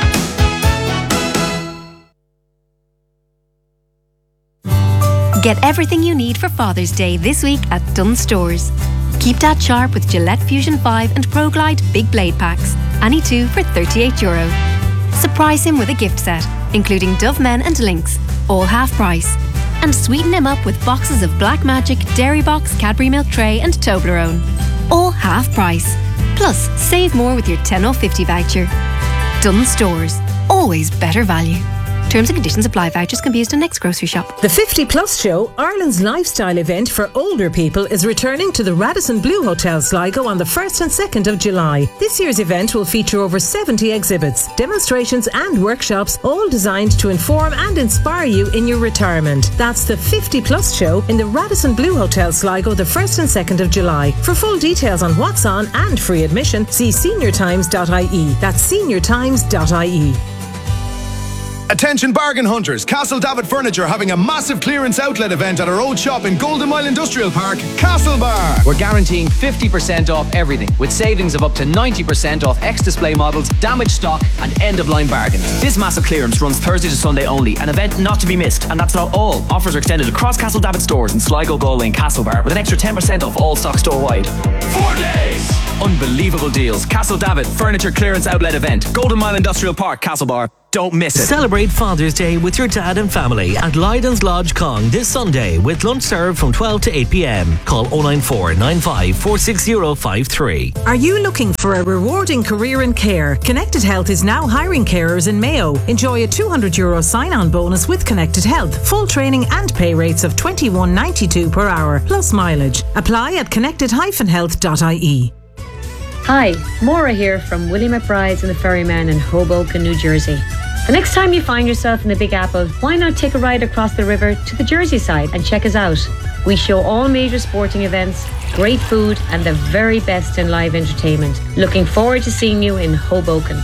Get everything you need for Father's Day this week at Dunnes Stores. Keep Dad sharp with Gillette Fusion five and Pro Glide Big Blade Packs. Any two for thirty-eight euro. Surprise him with a gift set, including Dove Men and Lynx, all half price. And sweeten him up with boxes of Black Magic, Dairy Box, Cadbury Milk Tray and Toblerone, all half price. Plus, save more with your ten off fifty voucher. Dunnes Stores, always better value. Terms and conditions apply. Vouchers can be used in next grocery shop. The fifty plus Show, Ireland's lifestyle event for older people, is returning to the Radisson Blu Hotel Sligo on the first and second of July. This year's event will feature over seventy exhibits, demonstrations and workshops, all designed to inform and inspire you in your retirement. That's the fifty plus Show in the Radisson Blu Hotel Sligo the first and second of July. For full details on what's on and free admission, see senior times dot I E. That's senior times dot I E. Attention bargain hunters, Castle David Furniture having a massive clearance outlet event at our old shop in Golden Mile Industrial Park, Castlebar. We're guaranteeing fifty percent off everything, with savings of up to ninety percent off ex-display models, damaged stock and end-of-line bargains. This massive clearance runs Thursday to Sunday only, an event not to be missed. And that's not all. Offers are extended across Castle David stores in Sligo, Galway and Castlebar, with an extra ten percent off all stock store-wide. Four days! Unbelievable deals. Castle David Furniture Clearance Outlet Event, Golden Mile Industrial Park, Castlebar. Don't miss it. Celebrate Father's Day with your dad and family at Lydon's Lodge Cong this Sunday with lunch served from twelve to eight p.m. Call oh nine four nine five four six zero five three. Are you looking for a rewarding career in care? Connected Health is now hiring carers in Mayo. Enjoy a two hundred euro sign-on bonus with Connected Health. Full training and pay rates of twenty-one ninety-two per hour plus mileage. Apply at connected dash health dot I E. Hi, Maura here from Willie McBride's and the Ferryman in Hoboken, New Jersey. The next time you find yourself in the Big Apple, why not take a ride across the river to the Jersey side and check us out? We show all major sporting events, great food and the very best in live entertainment. Looking forward to seeing you in Hoboken.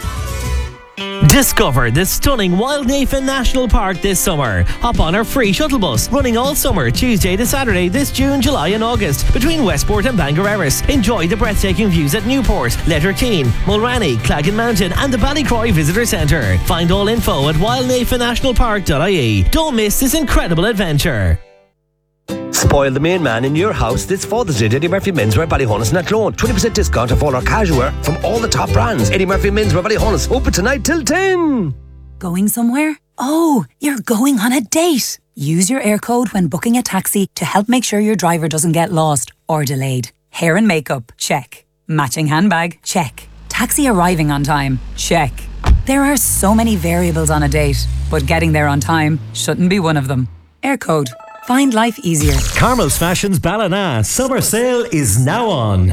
Discover the stunning Wildnafen National Park this summer. Hop on our free shuttle bus, running all summer, Tuesday to Saturday this June, July and August, between Westport and Bangor Erris. Enjoy the breathtaking views at Newport, Letterkeene, Mulranny, Claggan Mountain and the Ballycroy Visitor Centre. Find all info at wildnafen national park dot I E. Don't miss this incredible adventure. Spoil the main man in your house this Father's Day at Eddie Murphy Menswear, Ballyhonus and Athlone. twenty percent discount off all our casual wear from all the top brands. Eddie Murphy Menswear, Ballyhonus, open tonight till ten. Going somewhere? Oh, you're going on a date. Use your air code when booking a taxi to help make sure your driver doesn't get lost or delayed. Hair and makeup? Check. Matching handbag? Check. Taxi arriving on time? Check. There are so many variables on a date, but getting there on time shouldn't be one of them. Air code. Find life easier. Carmel's Fashions Ballina summer sale is now on.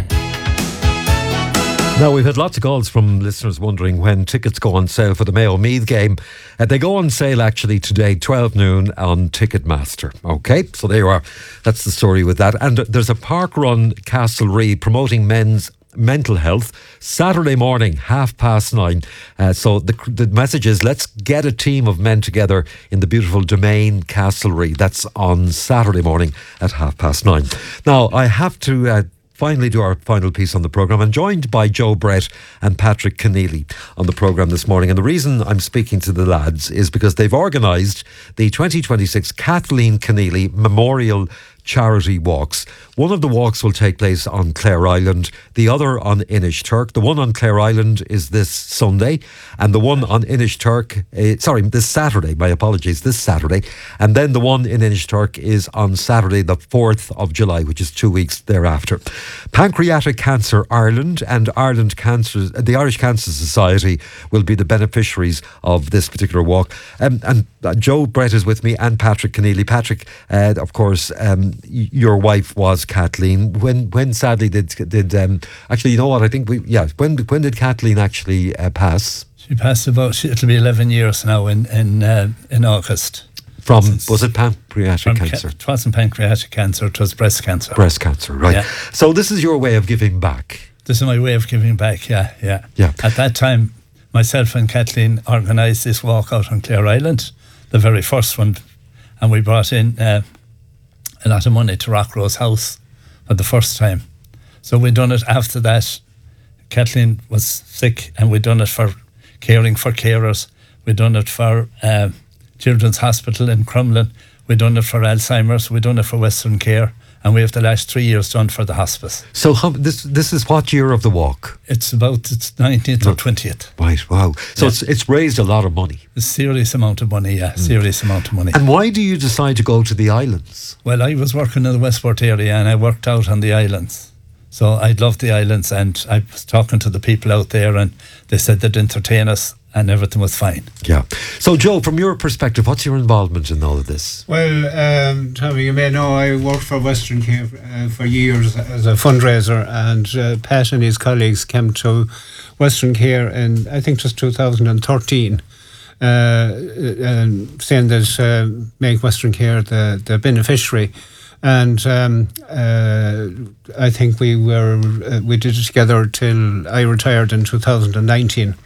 Now, we've had lots of calls from listeners wondering when tickets go on sale for the Mayo Meath game. Uh, they go on sale actually today, twelve noon on Ticketmaster. Okay, so there you are. That's the story with that. And there's a park run Castlereagh promoting men's mental health Saturday morning, half past nine. Uh, so the, the message is, let's get a team of men together in the beautiful Domain Castlereagh. That's on Saturday morning at half past nine. Now, I have to uh, finally do our final piece on the programme. I'm joined by Joe Brett and Patrick Keneally on the programme this morning. And the reason I'm speaking to the lads is because they've organised the twenty twenty-six Kathleen Keneally Memorial Charity Walks. One of the walks will take place on Clare Island, the other on Inishturk. The one on Clare Island is this Sunday, and the one on Inishturk, uh, sorry, this Saturday, my apologies, this Saturday. And then the one in Inishturk is on Saturday, the fourth of July, which is two weeks thereafter. Pancreatic Cancer Ireland and Ireland Cancer, the Irish Cancer Society will be the beneficiaries of this particular walk. Um, and uh, Joe Brett is with me and Patrick Keneally. Patrick, uh, of course, um, your wife was Kathleen. When, when sadly did did um, actually, you know what? I think we yeah. When when did Kathleen actually uh, pass? She passed about. It'll be eleven years now in in uh, in August. From Since was it pancreatic from cancer? Ca- it wasn't pancreatic cancer. It was breast cancer. Breast cancer, right? Yeah. So this is your way of giving back. This is my way of giving back. Yeah, yeah, yeah. At that time, myself and Kathleen organised this walk out on Clare Island, the very first one, and we brought in Uh, a lot of money to Rockrose House for the first time. So we done it after that. Kathleen was sick and we done it for caring for carers. We done it for uh, Children's Hospital in Crumlin. We done it for Alzheimer's. We done it for Western Care. And we have the last three years done for the hospice. So how, this this is what year of the walk? It's about its nineteenth no. or twentieth. Right, wow. So yeah. it's it's raised a lot of money. A serious amount of money, yeah, mm. serious amount of money. And why do you decide to go to the islands? Well, I was working in the Westport area and I worked out on the islands. So I loved the islands and I was talking to the people out there and they said they'd entertain us and everything was fine. Yeah. So, Joe, from your perspective, what's your involvement in all of this? Well, um, Tommy, you may know I worked for Western Care uh, for years as a fundraiser, and uh, Pat and his colleagues came to Western Care in, I think it was two thousand thirteen, uh, and saying that uh, make Western Care the, the beneficiary. And um, uh, I think we were uh, we did it together till I retired in two thousand nineteen.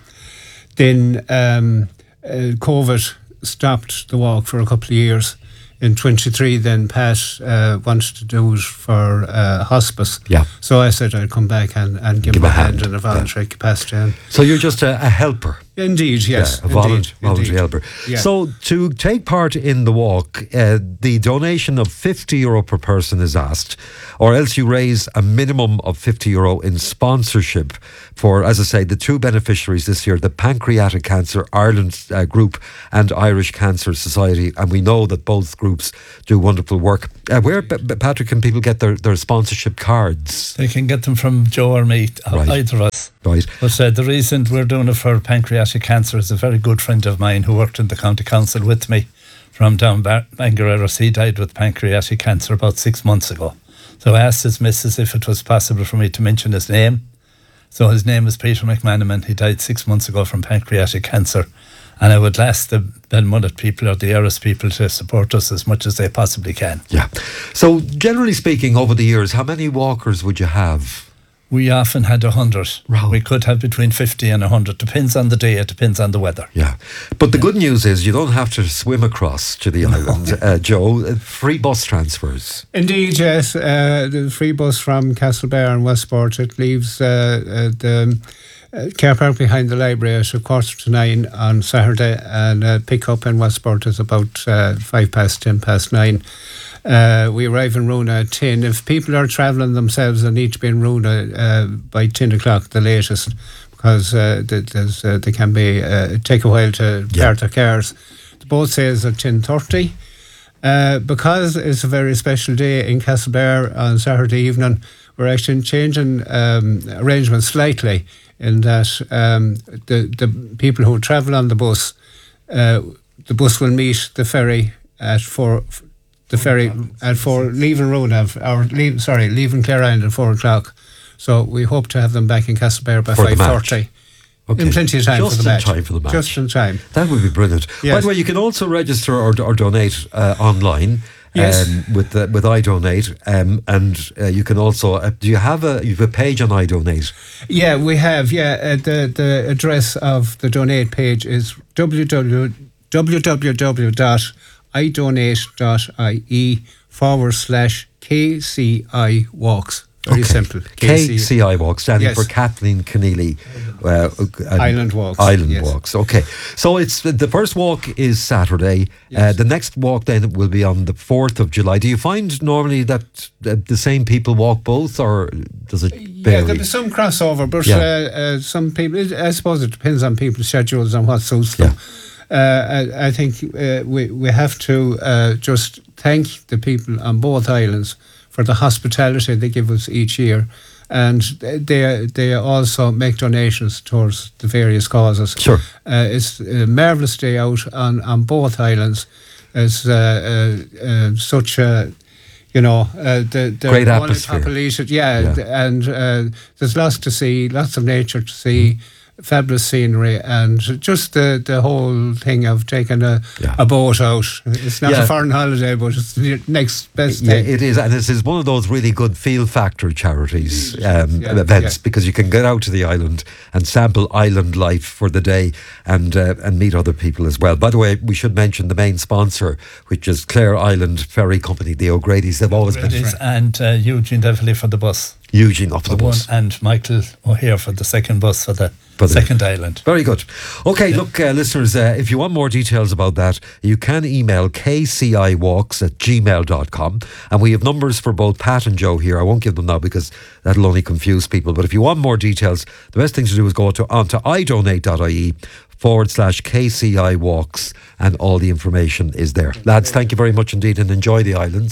Then um, uh, COVID stopped the walk for a couple of years. In twenty-three, then Pat uh, wanted to do it for uh, hospice. Yeah. So I said I'd come back and, and give, Give him a a hand, hand, in a voluntary yeah. capacity. And So you're just a, a helper. Indeed, yes. Yeah, a volunt- indeed, voluntary indeed. helper. Yeah. So to take part in the walk, uh, the donation of fifty euro per person is asked, or else you raise a minimum of fifty euro in sponsorship for, as I say, the two beneficiaries this year, the Pancreatic Cancer Ireland uh, group and Irish Cancer Society. And we know that both groups do wonderful work. Uh, where, P- P- Patrick, can people get their, their sponsorship cards? They can get them from Joe or me, Right. either of us. Right. But uh, the reason we're doing it for pancreatic cancer is a very good friend of mine who worked in the county council with me from down Bar- Bangareras. He died with pancreatic cancer about six months ago. So I asked his missus if it was possible for me to mention his name. So his name is Peter McManaman. He died six months ago from pancreatic cancer. And I would ask the Belmullet people or the Eris people to support us as much as they possibly can. Yeah. So generally speaking, over the years, how many walkers would you have? We often had a hundred. Wow. We could have between fifty and a hundred. Depends on the day. It depends on the weather. Yeah. But the good news is you don't have to swim across to the island, uh, Joe. Uh, Free bus transfers. Indeed, yes. Uh, the free bus from Castlebar and Westport, it leaves uh, uh, the uh, car park behind the library at a quarter to nine on Saturday, and uh, pick up in Westport is about uh, five past, ten past nine. Uh, we arrive in Runa at ten. If people are travelling themselves, they need to be in Runa uh, by ten o'clock, the latest, because uh, th- there's, uh, they can be uh, take a while to Yeah. park their cars. The boat sails at ten thirty. Uh, because it's a very special day in Castlebar on Saturday evening, we're actually changing um, arrangements slightly in that um, the, the people who travel on the bus, uh, the bus will meet the ferry at four. The ferry at four, leaving Runa, or leave, sorry, leaving Clare Island at four o'clock. So we hope to have them back in Castlebar by For the five match. thirty. Okay. In plenty of time Just for the in match. time for the match. Just in time. That would be brilliant. Yes. By the way, you can also register or, or donate uh, online. Yes. Um, with uh, with iDonate, um, and uh, you can also. Uh, do you have a you have a page on iDonate? Yeah, we have. Yeah, uh, the the address of the donate page is w w w dot i donate dot i e forward slash K C I walks. Very Okay. simple. K C I Walks, standing Yes. for Kathleen Keneally. Uh, and Island Walks, Island yes. Walks. Okay, so it's the first walk is Saturday. Uh, the next walk then will be on the fourth of July. Do you find normally that uh, the same people walk both, or does it Yeah, vary? there'll be some crossover, but Yeah. uh, uh, some people, it- I suppose it depends on people's schedules and what suits them. Uh, I, I think uh, we, we have to uh, just thank the people on both islands for the hospitality they give us each year. And they they also make donations towards the various causes. Sure. Uh, it's a marvellous day out on, on both islands. It's uh, uh, uh, such a, you know, uh, the, the Great one in atmosphere. Papalicia, yeah, Yeah. th- and uh, there's lots to see, lots of nature to see, fabulous scenery, and just the, the whole thing of taking a, a boat out. It's not Yeah. a foreign holiday, but it's the next best Yeah, thing. it is, and this is one of those really good feel factor charities um, Yeah, events yeah. because you can get out to the island and sample island life for the day and uh, and meet other people as well. By the way, we should mention the main sponsor, which is Clare Island Ferry Company, the O'Grady's. They've always been O'Grady's and uh, Eugene Devilly for the bus. Eugene up the For bus. one, and Michael O'Hare for the second bus for the For the- second island. Very good. Okay, look, uh, listeners, uh, if you want more details about that, you can email k c i walks at gmail dot com. And we have numbers for both Pat and Joe here. I won't give them now because that'll only confuse people. But if you want more details, the best thing to do is go to onto i donate dot i e forward slash K C I walks, and all the information is there. Lads, thank you very much indeed, and enjoy the islands.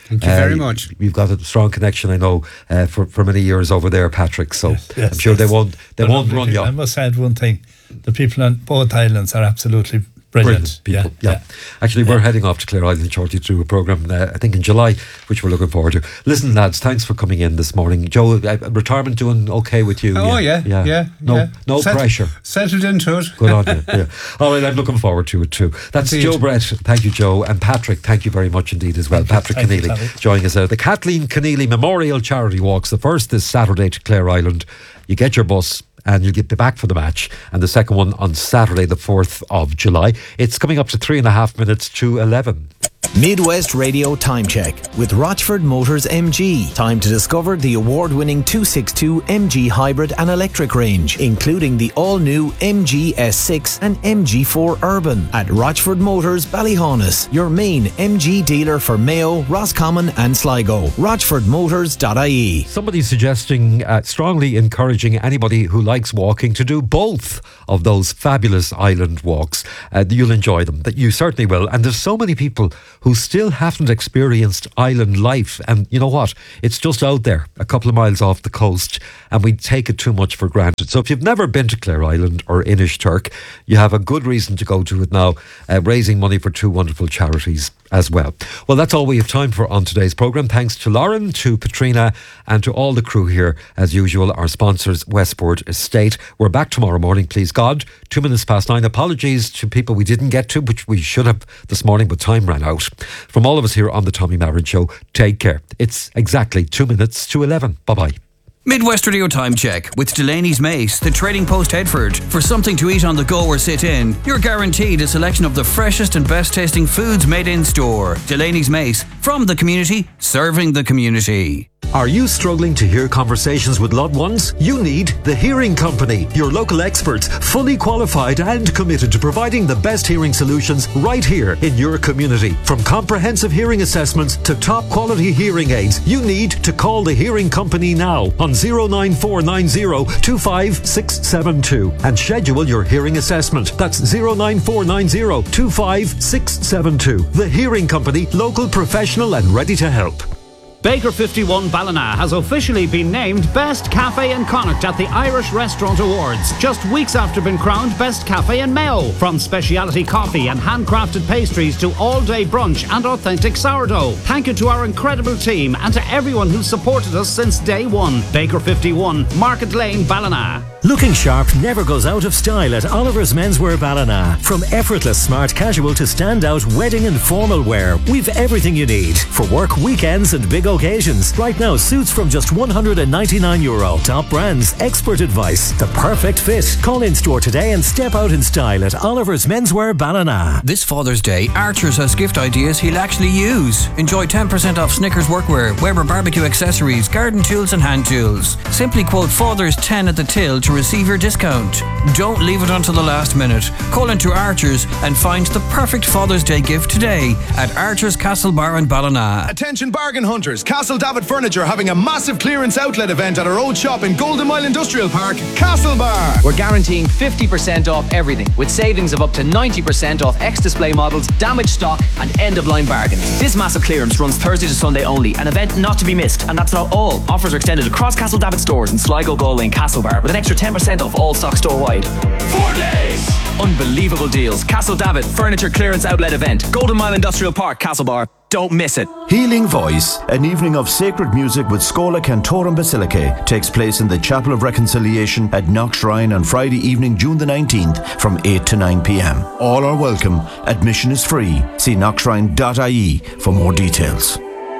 Thank you uh, very much. You've got a strong connection, I know, uh, for, for many years over there, Patrick. So yes, yes, I'm sure yes. they won't they but won't run you. I must add one thing. The people on both islands are absolutely brilliant. Brilliant people, yeah. yeah. yeah. Actually, we're yeah. heading off to Clare Island shortly to do a programme, uh, I think in July, which we're looking forward to. Listen, lads, thanks for coming in this morning. Joe, uh, retirement doing okay with you? Oh, yeah, yeah. yeah no yeah. no Set, pressure. Settled into it. Good on you. Yeah. All right, I'm looking forward to it too. That's Indeed. Joe Brett. Thank you, Joe. And Patrick, thank you very much indeed as well. Thank Patrick you. Keneally you, joining us there. The Kathleen Keneally Memorial Charity Walks, the first this Saturday to Clare Island. You get your bus and you'll get back for the match, and the second one on Saturday the fourth of July. It's coming up to three and a half minutes to eleven. Midwest Radio Time Check with Rochford Motors M G. Time to discover the award-winning two sixty-two M G hybrid and electric range, including the all-new M G S six and M G four Urban at Rochford Motors Ballyhonus, your main M G dealer for Mayo, Roscommon and Sligo. rochford motors dot I E. Somebody's suggesting, uh, strongly encouraging anybody who likes walking to do both of those fabulous island walks. Uh, you'll enjoy them, that you certainly will. And there's so many people who still haven't experienced island life, and you know what, it's just out there a couple of miles off the coast, and we take it too much for granted. So if you've never been to Clare Island or Inishturk, you have a good reason to go to it now, uh, raising money for two wonderful charities as well. Well, that's all we have time for on today's programme. Thanks to Lauren, to Katrina and to all the crew here. As usual, our sponsors, Westport Estate. We're back tomorrow morning, please God, two minutes past nine. Apologies to people we didn't get to, which we should have this morning, but time ran out. From all of us here on the Tommy Marin Show, take care. It's exactly two minutes to eleven. Bye-bye. Midwest Radio Time Check with Delaney's Mace, the Trading Post Headford. For something to eat on the go or sit in, you're guaranteed a selection of the freshest and best tasting foods made in store. Delaney's Mace, from the community, serving the community. Are you struggling to hear conversations with loved ones? You need The Hearing Company, your local experts, fully qualified and committed to providing the best hearing solutions right here in your community. From comprehensive hearing assessments to top quality hearing aids, you need to call The Hearing Company now on zero nine four nine zero two five six seven two and schedule your hearing assessment. That's zero nine four nine zero two five six seven two. The Hearing Company, local, professional and ready to help. Baker fifty-one Ballina has officially been named Best Cafe in Connacht at the Irish Restaurant Awards, just weeks after being crowned Best Cafe in Mayo. From speciality coffee and handcrafted pastries to all-day brunch and authentic sourdough. Thank you to our incredible team and to everyone who's supported us since day one. Baker fifty-one, Market Lane, Ballina. Looking sharp never goes out of style at Oliver's Menswear Ballina. From effortless smart casual to standout wedding and formal wear, we've everything you need for work, weekends and big occasions. Right now, suits from just one hundred ninety-nine euro. Top brands, expert advice, the perfect fit. Call in store today and step out in style at Oliver's Menswear Ballina. This Father's Day, Archers has gift ideas he'll actually use. Enjoy ten percent off Snickers workwear, Weber barbecue accessories, garden tools and hand tools. Simply quote Father's ten at the till to receive your discount. Don't leave it until the last minute. Call into Archers and find the perfect Father's Day gift today at Archers Castle Bar in Ballina. Attention bargain hunters, Castle David Furniture having a massive clearance outlet event at our old shop in Golden Mile Industrial Park, Castle Bar. We're guaranteeing fifty percent off everything, with savings of up to ninety percent off ex-display models, damaged stock and end-of-line bargains. This massive clearance runs Thursday to Sunday only, an event not to be missed. And that's not all. Offers are extended across Castle David stores in Sligo, Galway and Castlebar, with an extra ten percent off all stock store-wide. Four days! Unbelievable deals. Castle David Furniture Clearance Outlet Event, Golden Mile Industrial Park, Castlebar. Don't miss it. Healing Voice, an evening of sacred music with Scola Cantorum Basilicae, takes place in the Chapel of Reconciliation at Knock Shrine on Friday evening, June the nineteenth from eight to nine p.m. All are welcome. Admission is free. See knock shrine dot I E for more details.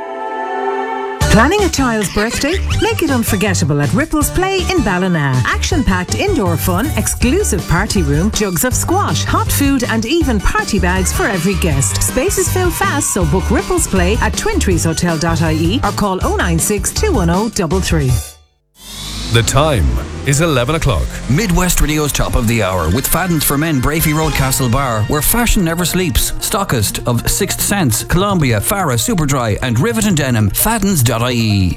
Planning a child's birthday? Make it unforgettable at Ripples Play in Ballina. Action-packed indoor fun, exclusive party room, jugs of squash, hot food and even party bags for every guest. Spaces fill fast, so book Ripples Play at twin trees hotel dot I E or call oh nine six, two one oh, three three. The time is eleven o'clock. Midwest Radio's Top of the Hour with Fadden's for Men, Brafey Road, Castle Bar, where fashion never sleeps. Stockist of Sixth Sense, Columbia, Farah, Superdry and Rivet and Denim. Faddens dot I E.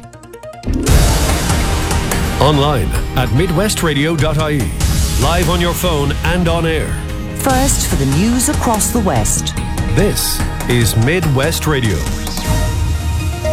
Online at midwest radio dot I E. Live on your phone and on air. First for the news across the West. This is Midwest Radio.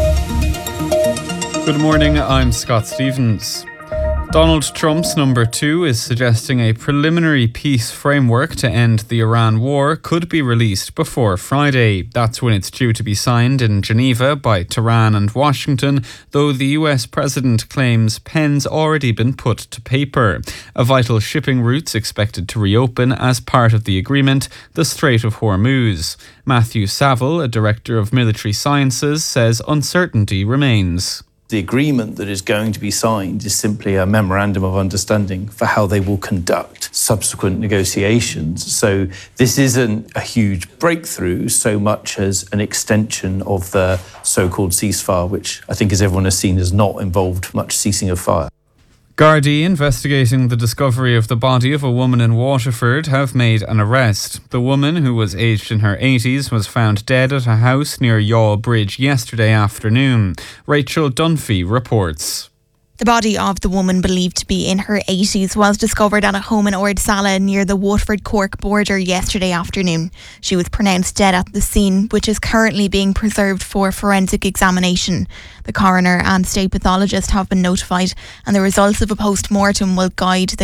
Good morning, I'm Scott Stevens. Donald Trump's number two is suggesting a preliminary peace framework to end the Iran war could be released before Friday. That's when it's due to be signed in Geneva by Tehran and Washington, though the U S president claims pen's already been put to paper. A vital shipping route's expected to reopen as part of the agreement, the Strait of Hormuz. Matthew Saville, a director of military sciences, says uncertainty remains. The agreement that is going to be signed is simply a memorandum of understanding for how they will conduct subsequent negotiations. So this isn't a huge breakthrough so much as an extension of the so-called ceasefire, which I think, as everyone has seen, has not involved much ceasing of fire. Gardaí investigating the discovery of the body of a woman in Waterford have made an arrest. The woman, who was aged in her eighties, was found dead at a house near Yaw Bridge yesterday afternoon. Rachel Dunphy reports. The body of the woman, believed to be in her eighties, was discovered at a home in Ordsala near the Waterford-Cork border yesterday afternoon. She was pronounced dead at the scene, which is currently being preserved for forensic examination. The coroner and state pathologist have been notified, and the results of a post-mortem will guide the